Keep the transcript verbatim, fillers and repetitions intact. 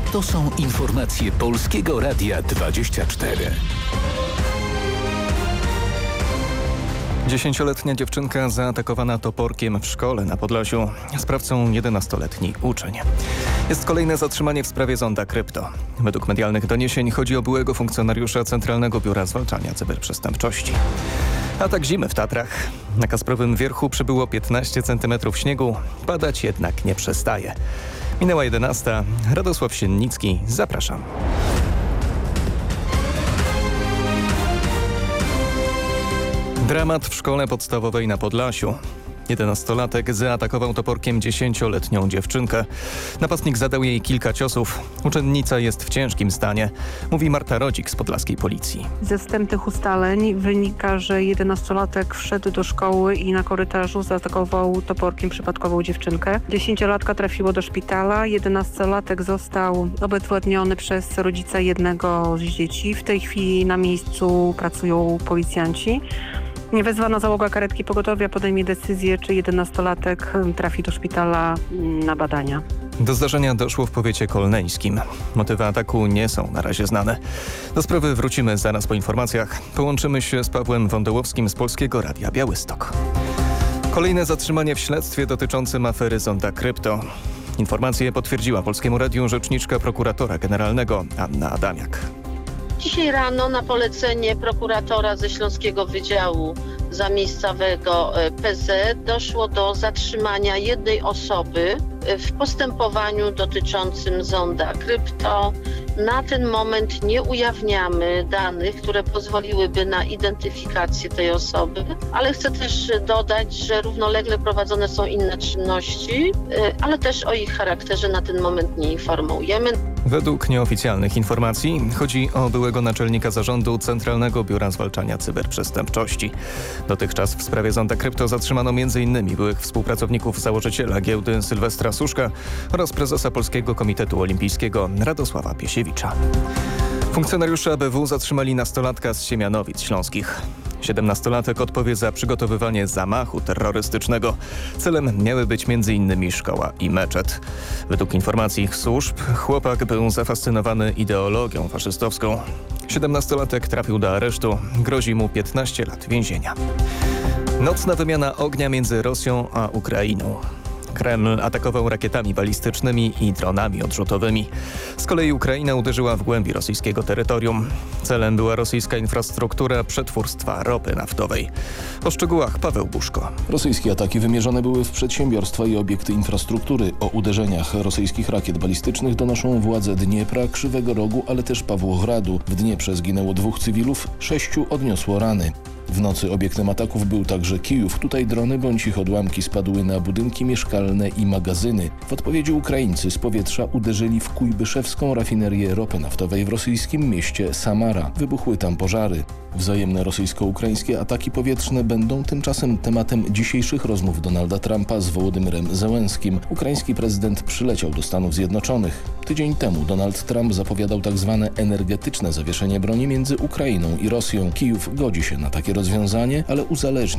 To są informacje Polskiego Radia dwadzieścia cztery. Dziesięcioletnia dziewczynka zaatakowana toporkiem w szkole na Podlasiu. Sprawcą jedenastoletni uczeń. Jest kolejne zatrzymanie w sprawie zonda krypto. Według medialnych doniesień chodzi o byłego funkcjonariusza Centralnego Biura Zwalczania Cyberprzestępczości. Atak zimy w Tatrach. Na Kasprowym Wierchu przybyło piętnaście centymetrów śniegu. Padać jednak nie przestaje. Minęła jedenasta. Radosław Siennicki. Zapraszam. Dramat w szkole podstawowej na Podlasiu. Jedenastolatek zaatakował toporkiem dziesięcioletnią dziewczynkę. Napastnik zadał jej kilka ciosów. Uczennica jest w ciężkim stanie, mówi Marta Rodzik z podlaskiej policji. Ze wstępnych ustaleń wynika, że jedenastolatek wszedł do szkoły i na korytarzu zaatakował toporkiem przypadkową dziewczynkę. Dziesięciolatka trafiło do szpitala, jedenastolatek został obezwładniony przez rodzica jednego z dzieci. W tej chwili na miejscu pracują policjanci. Wezwana załoga karetki pogotowia podejmie decyzję, czy jedenastolatek trafi do szpitala na badania. Do zdarzenia doszło w powiecie kolneńskim. Motywy ataku nie są na razie znane. Do sprawy wrócimy zaraz po informacjach. Połączymy się z Pawłem Wądołowskim z Polskiego Radia Białystok. Kolejne zatrzymanie w śledztwie dotyczącym afery zonda krypto. Informacje potwierdziła Polskiemu Radiu rzeczniczka prokuratora generalnego Anna Adamiak. Dzisiaj rano na polecenie prokuratora ze Śląskiego Wydziału Zamiejscowego P Z doszło do zatrzymania jednej osoby w postępowaniu dotyczącym zonda krypto. Na ten moment nie ujawniamy danych, które pozwoliłyby na identyfikację tej osoby, ale chcę też dodać, że równolegle prowadzone są inne czynności, ale też o ich charakterze na ten moment nie informujemy. Według nieoficjalnych informacji chodzi o byłego naczelnika zarządu Centralnego Biura Zwalczania Cyberprzestępczości. Dotychczas w sprawie zonda krypto zatrzymano między innymi byłych współpracowników założyciela giełdy Sylwestra Suszka oraz prezesa Polskiego Komitetu Olimpijskiego Radosława Piesiewicza. Funkcjonariusze A B W zatrzymali nastolatka z Siemianowic Śląskich. siedemnastolatek odpowie za przygotowywanie zamachu terrorystycznego. Celem miały być między innymi szkoła i meczet. Według informacji ich służb chłopak był zafascynowany ideologią faszystowską. siedemnastolatek trafił do aresztu. Grozi mu piętnaście lat więzienia. Nocna wymiana ognia między Rosją a Ukrainą. Kreml atakował rakietami balistycznymi i dronami odrzutowymi. Z kolei Ukraina uderzyła w głębi rosyjskiego terytorium. Celem była rosyjska infrastruktura przetwórstwa ropy naftowej. O szczegółach Paweł Buszko. Rosyjskie ataki wymierzone były w przedsiębiorstwa i obiekty infrastruktury. O uderzeniach rosyjskich rakiet balistycznych donoszą władze Dniepra, Krzywego Rogu, ale też Pawłogradu. W Dnieprze zginęło dwóch cywilów, sześciu odniosło rany. W nocy obiektem ataków był także Kijów. Tutaj drony bądź ich odłamki spadły na budynki mieszkalne i magazyny. W odpowiedzi Ukraińcy z powietrza uderzyli w kujbyszewską rafinerię ropy naftowej w rosyjskim mieście Samara. Wybuchły tam pożary. Wzajemne rosyjsko-ukraińskie ataki powietrzne będą tymczasem tematem dzisiejszych rozmów Donalda Trumpa z Wołodymyrem Zełenskim. Ukraiński prezydent przyleciał do Stanów Zjednoczonych. Tydzień temu Donald Trump zapowiadał tak zwane energetyczne zawieszenie broni między Ukrainą i Rosją. Kijów godzi się na takie rozwiązanie, ale uzależni